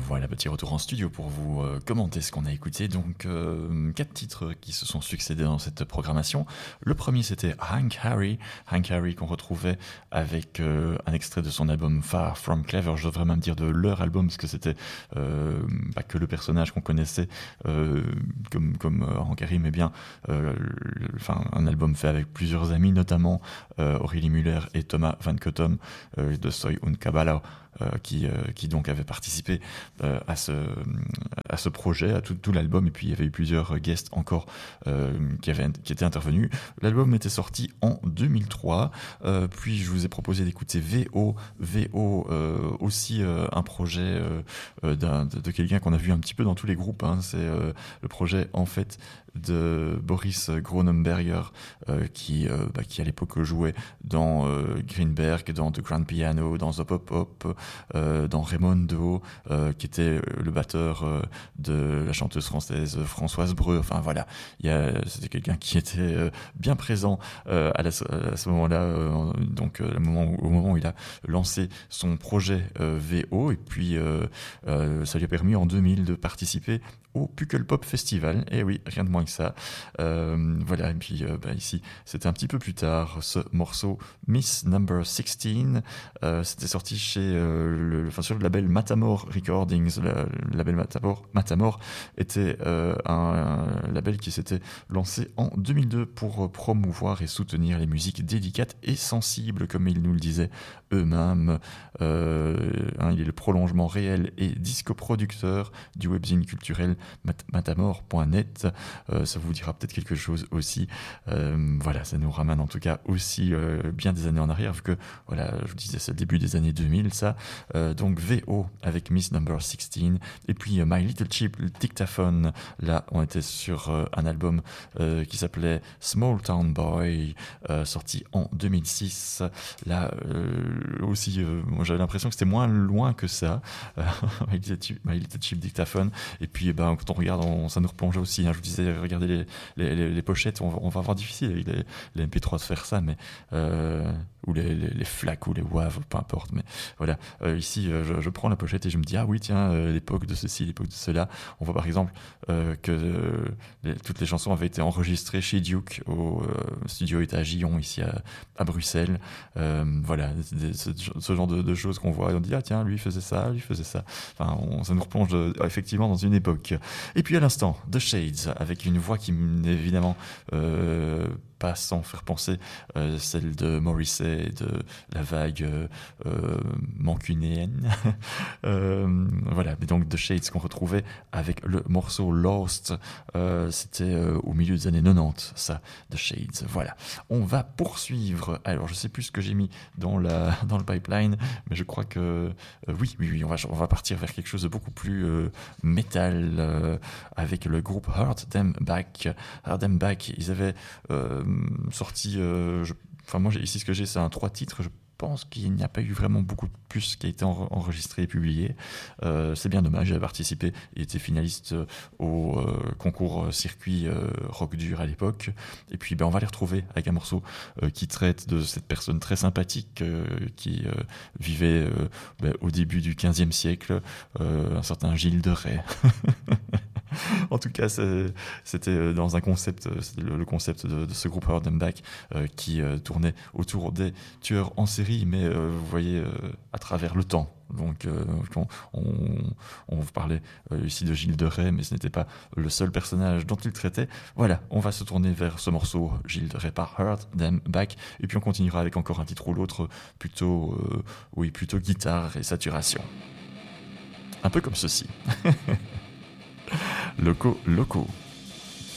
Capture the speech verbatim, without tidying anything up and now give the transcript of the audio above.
voilà, petit retour en studio pour vous euh, commenter ce qu'on a écouté. Donc, euh, quatre titres qui se sont succédés dans cette programmation. Le premier, c'était Hank Harry. Hank Harry qu'on retrouvait avec euh, un extrait de son album Far From Clever. Je devrais même dire de leur album, parce que c'était euh, pas que le personnage qu'on connaissait euh, comme, comme euh, Hank Harry, mais bien euh, le, enfin, un album fait avec plusieurs amis, notamment euh, Aurélie Muller et Thomas Van Cottom euh, de Soy und Kabbalah. Euh, qui, euh, qui donc avait participé euh, à, ce, à ce projet, à tout, tout l'album, et puis il y avait eu plusieurs guests encore euh, qui, avaient, qui étaient intervenus. L'album était sorti en deux mille trois, euh, puis je vous ai proposé d'écouter V O, V O euh, aussi euh, un projet euh, d'un, de, de quelqu'un qu'on a vu un petit peu dans tous les groupes, hein. C'est euh, le projet en fait de Boris Groenenberger euh, qui, euh, bah, qui à l'époque jouait dans euh, Greenberg, dans The Grand Piano, dans The Pop Pop, euh, dans Raimondo, euh, qui était le batteur euh, de la chanteuse française Françoise Breu. Enfin voilà, il y a, c'était quelqu'un qui était euh, bien présent euh, à, la, à ce moment-là, euh, donc euh, au, moment où, au moment où il a lancé son projet euh, V O, et puis euh, euh, ça lui a permis en deux mille de participer au Pukkelpop Festival. Et oui, rien de moins que ça. Euh, voilà, et puis euh, bah, ici, c'était un petit peu plus tard, ce morceau Miss Number seize. Euh, c'était sorti chez, euh, le, enfin, sur le label Matamor Recordings. Le, le label Matamor, Matamor était euh, un, un label qui s'était lancé en deux mille deux pour promouvoir et soutenir les musiques délicates et sensibles, comme ils nous le disaient eux-mêmes. Euh, hein, il est le prolongement réel et discoproducteur du webzine culturel matamor point net. Euh, ça vous dira peut-être quelque chose aussi. Euh, voilà, ça nous ramène en tout cas aussi euh, bien des années en arrière, vu que, voilà, je vous disais, c'est le début des années deux mille, ça. Euh, donc V O avec Miss Number seize. Et puis euh, My Little Cheap Dictaphone. Là, on était sur euh, un album euh, qui s'appelait Small Town Boy, euh, sorti en deux mille six. Là, euh, aussi, euh, moi, j'avais l'impression que c'était moins loin que ça. Euh, My, Little Cheap, My Little Cheap Dictaphone. Et puis, ben, quand on regarde, on, ça nous replonge aussi. Hein. Je vous disais, regardez les, les, les, les pochettes, on, on va voir difficile avec les, les M P trois de faire ça, mais euh, ou les, les, les flacs ou les W A V, peu importe. Mais voilà, euh, ici, euh, je, je prends la pochette et je me dis, ah oui, tiens, euh, l'époque de ceci, l'époque de cela. On voit par exemple euh, que euh, les, toutes les chansons avaient été enregistrées chez Duke, au euh, studio étage Ion, ici à, à Bruxelles. Euh, voilà, des, ce, ce genre de, de choses qu'on voit et on dit, ah tiens, lui faisait ça, lui faisait ça. Enfin, on, ça nous replonge de, effectivement dans une époque. Et puis à l'instant, The Shades, avec une voix qui, évidemment, euh, pas sans faire penser euh, celle de Morrissey, de la vague euh, euh, mancunéenne. euh, voilà, mais donc The Shades qu'on retrouvait avec le morceau Lost, euh, c'était euh, au milieu des années quatre-vingt-dix, ça, The Shades. Voilà, on va poursuivre. Alors, je sais plus ce que j'ai mis dans, la, dans le pipeline, mais je crois que euh, oui, oui, oui, on va, on va partir vers quelque chose de beaucoup plus euh, métal euh, avec le groupe Hurt Them Back. Hurt Them Back, ils avaient euh, sorti, euh, je, enfin moi ici ce que j'ai c'est un trois titres, je pense qu'il n'y a pas eu vraiment beaucoup de plus qui a été en, enregistré et publié. Euh, c'est bien dommage, j'ai participé et été finaliste au euh, concours circuit euh, rock dur à l'époque. Et puis ben, on va les retrouver avec un morceau euh, qui traite de cette personne très sympathique euh, qui euh, vivait euh, ben, au début du quinzième siècle, euh, un certain Gilles de Rais. En tout cas, c'est, c'était dans un concept, c'était le, le concept de, de ce groupe Hurt Them Back euh, qui euh, tournait autour des tueurs en série, mais euh, vous voyez, euh, à travers le temps. Donc, euh, on, on, on vous parlait euh, ici de Gilles de Rais, mais ce n'était pas le seul personnage dont il traitait. Voilà, on va se tourner vers ce morceau, Gilles de Rais par Hurt Them Back, et puis on continuera avec encore un titre ou l'autre, plutôt, euh, oui, plutôt guitare et saturation. Un peu comme ceci. Loco, loco.